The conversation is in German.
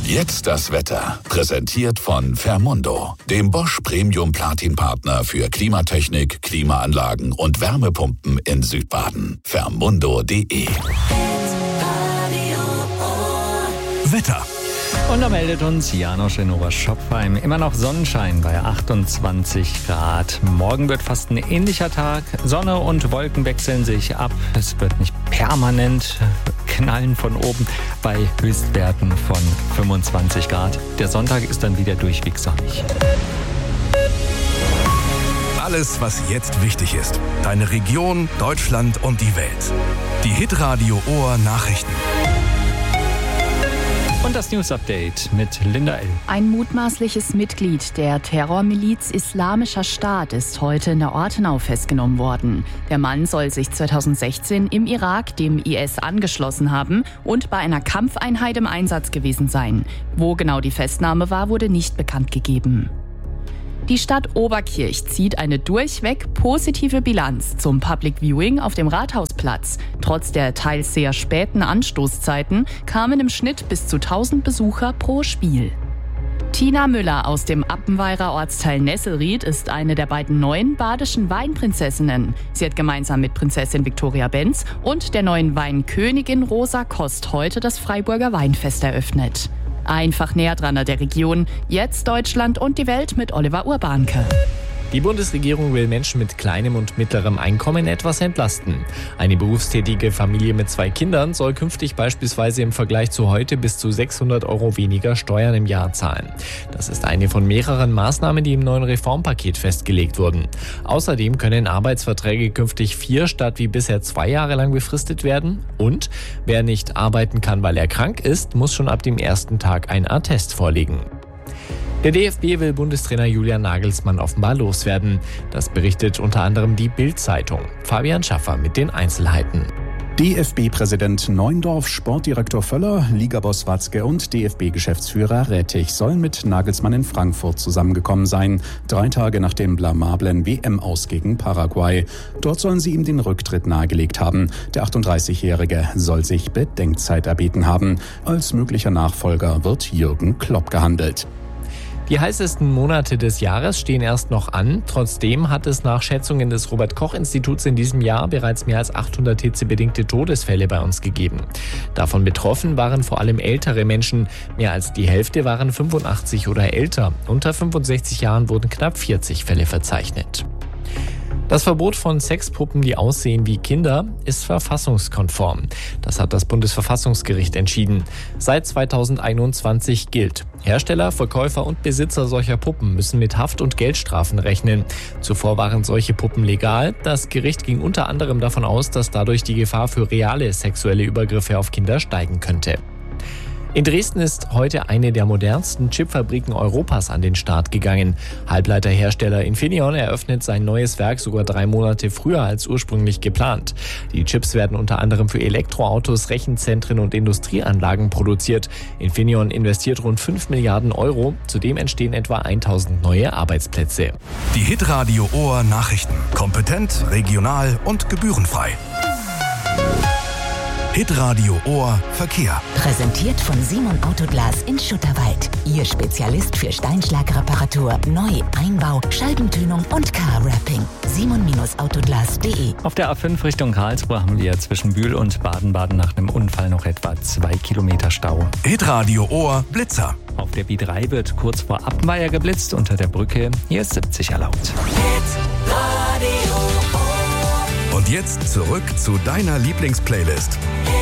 Jetzt das Wetter. Präsentiert von Fermundo, dem Bosch Premium Platin Partner für Klimatechnik, Klimaanlagen und Wärmepumpen in Südbaden. Fermundo.de. Wetter. Und da meldet uns Janosch in Oberschopfheim. Immer noch Sonnenschein bei 28 Grad. Morgen wird fast ein ähnlicher Tag. Sonne und Wolken wechseln sich ab. Es wird nicht permanent knallen von oben bei Höchstwerten von 25 Grad. Der Sonntag ist dann wieder durchweg sonnig. Alles, was jetzt wichtig ist. Deine Region, Deutschland und die Welt. Die Hitradio Ohr Nachrichten. Und das News-Update mit Linda L. Ein mutmaßliches Mitglied der Terrormiliz Islamischer Staat ist heute in der Ortenau festgenommen worden. Der Mann soll sich 2016 im Irak dem IS angeschlossen haben und bei einer Kampfeinheit im Einsatz gewesen sein. Wo genau die Festnahme war, wurde nicht bekannt gegeben. Die Stadt Oberkirch zieht eine durchweg positive Bilanz zum Public Viewing auf dem Rathausplatz. Trotz der teils sehr späten Anstoßzeiten kamen im Schnitt bis zu 1000 Besucher pro Spiel. Tina Müller aus dem Appenweirer Ortsteil Nesselried ist eine der beiden neuen badischen Weinprinzessinnen. Sie hat gemeinsam mit Prinzessin Viktoria Benz und der neuen Weinkönigin Rosa Kost heute das Freiburger Weinfest eröffnet. Einfach näher dran an der Region. Jetzt Deutschland und die Welt mit Oliver Urbanke. Die Bundesregierung will Menschen mit kleinem und mittlerem Einkommen etwas entlasten. Eine berufstätige Familie mit 2 Kindern soll künftig beispielsweise im Vergleich zu heute bis zu 600 € weniger Steuern im Jahr zahlen. Das ist eine von mehreren Maßnahmen, die im neuen Reformpaket festgelegt wurden. Außerdem können Arbeitsverträge künftig 4 statt wie bisher 2 Jahre lang befristet werden. Und wer nicht arbeiten kann, weil er krank ist, muss schon ab dem ersten Tag ein Attest vorlegen. Der DFB will Bundestrainer Julian Nagelsmann offenbar loswerden. Das berichtet unter anderem die Bild-Zeitung. Fabian Schaffer mit den Einzelheiten. DFB-Präsident Neuendorf, Sportdirektor Völler, Ligaboss Watzke und DFB-Geschäftsführer Rettich sollen mit Nagelsmann in Frankfurt zusammengekommen sein. 3 Tage nach dem blamablen WM-Aus gegen Paraguay. Dort sollen sie ihm den Rücktritt nahegelegt haben. Der 38-Jährige soll sich Bedenkzeit erbeten haben. Als möglicher Nachfolger wird Jürgen Klopp gehandelt. Die heißesten Monate des Jahres stehen erst noch an. Trotzdem hat es nach Schätzungen des Robert-Koch-Instituts in diesem Jahr bereits mehr als 800 hitzebedingte Todesfälle bei uns gegeben. Davon betroffen waren vor allem ältere Menschen. Mehr als die Hälfte waren 85 oder älter. Unter 65 Jahren wurden knapp 40 Fälle verzeichnet. Das Verbot von Sexpuppen, die aussehen wie Kinder, ist verfassungskonform. Das hat das Bundesverfassungsgericht entschieden. Seit 2021 gilt: Hersteller, Verkäufer und Besitzer solcher Puppen müssen mit Haft- und Geldstrafen rechnen. Zuvor waren solche Puppen legal. Das Gericht ging unter anderem davon aus, dass dadurch die Gefahr für reale sexuelle Übergriffe auf Kinder steigen könnte. In Dresden ist heute eine der modernsten Chipfabriken Europas an den Start gegangen. Halbleiterhersteller Infineon eröffnet sein neues Werk sogar 3 Monate früher als ursprünglich geplant. Die Chips werden unter anderem für Elektroautos, Rechenzentren und Industrieanlagen produziert. Infineon investiert rund 5 Milliarden €. Zudem entstehen etwa 1000 neue Arbeitsplätze. Die Hitradio Ohr Nachrichten. Kompetent, regional und gebührenfrei. Hitradio Ohr Verkehr. Präsentiert von Simon Autoglas in Schutterwald. Ihr Spezialist für Steinschlagreparatur, Neu-, Einbau, Scheibentönung und Car-Wrapping. Simon-Autoglas.de. Auf der A5 Richtung Karlsruhe haben wir zwischen Bühl und Baden-Baden nach einem Unfall noch etwa 2 Kilometer Stau. Hitradio Ohr Blitzer. Auf der B3 wird kurz vor Appenweier geblitzt unter der Brücke. Hier ist 70 erlaubt. Und jetzt zurück zu deiner Lieblingsplaylist.